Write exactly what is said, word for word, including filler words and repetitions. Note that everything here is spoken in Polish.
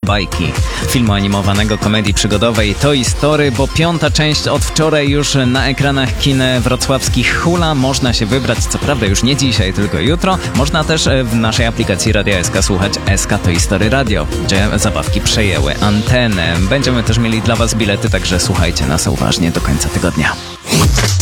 bajki filmu animowanego komedii przygodowej Toy Story, bo piąta część od wczoraj już na ekranach kin wrocławskich hula. Można się wybrać, co prawda już nie dzisiaj, tylko jutro. Można też w naszej aplikacji Radia S K słuchać S K Toy Story Radio, gdzie zabawki przejęły antenę. Będziemy też mieli dla Was bilety, także słuchajcie nas uważnie do końca tygodnia.